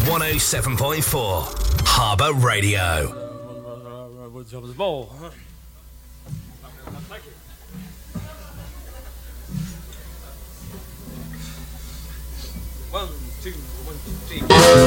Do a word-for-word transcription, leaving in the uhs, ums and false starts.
one oh seven point four Harbour Radio. One, two, one, two, three.